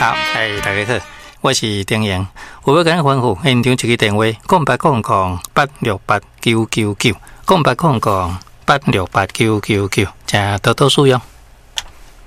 好，大家好，我是丁阳，我要跟你吩咐现场一个电话：0800-868-999，0800-868-999，请多多使用。